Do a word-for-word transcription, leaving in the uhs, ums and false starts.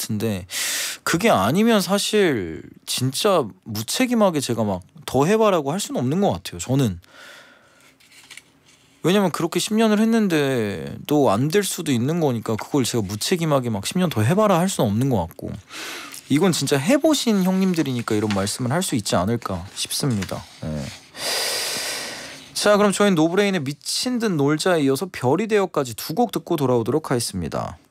같은데 그게 아니면 사실 진짜 무책임하게 제가 막 더 해봐라고 할 수는 없는 것 같아요. 저는. 왜냐면 그렇게 십 년을 했는데 또 안 될 수도 있는 거니까 그걸 제가 무책임하게 막 십 년 더 해봐라 할 수는 없는 것 같고 이건 진짜 해보신 형님들이니까 이런 말씀을 할 수 있지 않을까 싶습니다. 네. 자, 그럼 저희는 노브레인의 미친 듯 놀자에 이어서 별이 되어까지 두 곡 듣고 돌아오도록 하겠습니다.